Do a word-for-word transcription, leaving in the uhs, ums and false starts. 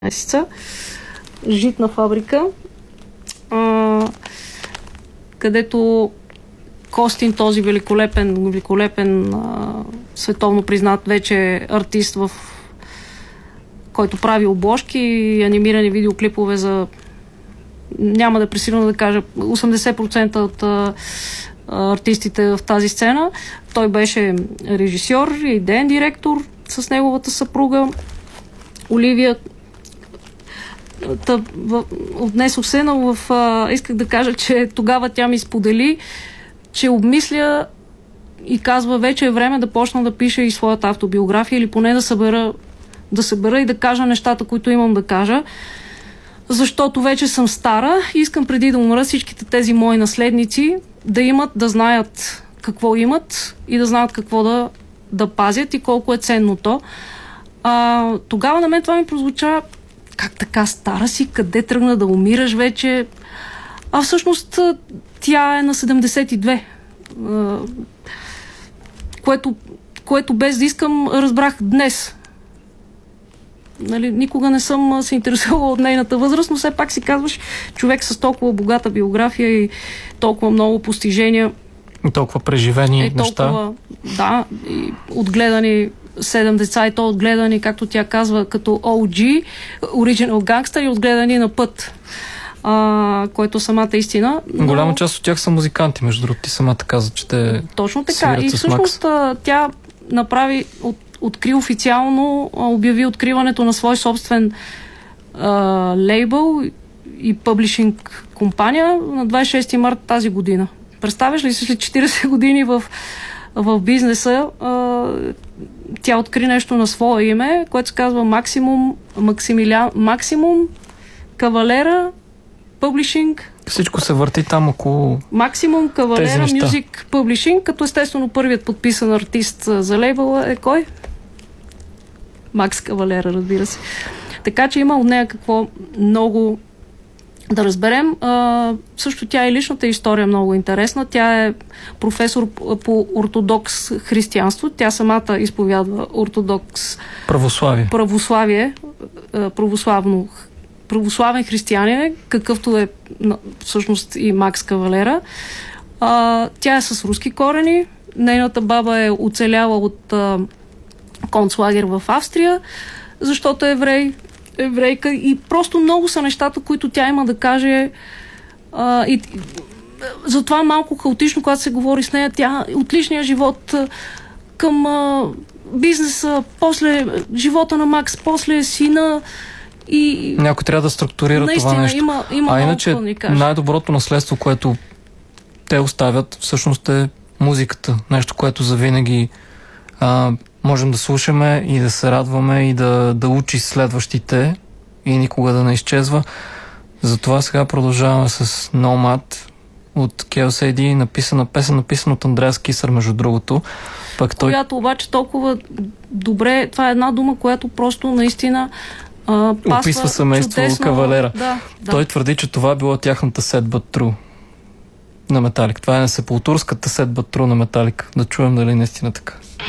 месеца. Житна фабрика, а, където Костин, този великолепен, великолепен а, световно признат вече артист, в който прави обложки и анимирани видеоклипове за, няма да пресилно да кажа, осемдесет процента от а, артистите в тази сцена. Той беше режисьор и идеен директор с неговата съпруга Оливия. Та, в, отнесох се, но в, а, исках да кажа, че тогава тя ми сподели, че обмисля и казва, вече е време да почна да пиша и своята автобиография, или поне да събера, да събера и да кажа нещата, които имам да кажа, защото вече съм стара и искам преди да умра всичките тези мои наследници да имат, да знаят какво имат и да знаят какво да, да пазят и колко е ценно то. А, тогава на мен това ми прозвуча: как така стара си, къде тръгна да умираш вече? А всъщност тя е на седемдесет и две. Което, което без да искам разбрах днес. Нали, никога не съм се интересувала от нейната възраст, но все пак си казваш, човек с толкова богата биография и толкова много постижения. И толкова преживени е, толкова, неща. Да, и отгледани седем деца, и то отгледани, както тя казва, като О Джи, Original Gangster, и отгледани на път, а, който самата истина. Но... Голяма част от тях са музиканти, между другото. Ти самата каза, че те точно така. И всъщност тя направи, от, откри официално, обяви откриването на свой собствен а, лейбъл и пъблишинг компания на двадесет и шести март тази година. Представяш ли си, след четиридесет години в, в бизнеса, а, тя откри нещо на свое име, което се казва Максимум, Максимилян, Максимум Кавалера Пъблишинг. Всичко се върти там около Максимум Кавалера Мюзик Пъблишинг, като естествено първият подписан артист за лейбъла е кой? Макс Кавалера, разбира се. Така че има от нея какво много да разберем. А, също тя и личната история е много интересна. Тя е професор по ортодокс християнство. Тя самата изповядва ортодокс православие. Православие, православно, православен християнин е, какъвто е всъщност и Макс Кавалера. А, тя е с руски корени. Нейната баба е оцеляла от а, концлагер в Австрия, защото е еврей. еврейка, и просто много са нещата, които тя има да каже, а, и, и затова малко хаотично, когато се говори с нея, тя от личния живот а, към а, бизнеса, после живота на Макс, после сина, и някой трябва да структурира наистина, това нещо. Има, има а иначе най-доброто наследство, което те оставят, всъщност е музиката. Нещо, което завинаги а, можем да слушаме и да се радваме и да, да учи следващите и никога да не изчезва. Затова сега продължаваме с Nomad от Кей Ел Си Ди, написана песен, написана от Андреас Кисър, между другото. Пък той... Която обаче толкова добре, това е една дума, която просто наистина а, пасва описва семейство чудесно. Кавалера. Да, да. Той твърди, че това било тяхната Sad But True на Металик. Това е на сепултурската Sad But True на Металик. Да чуем дали наистина така.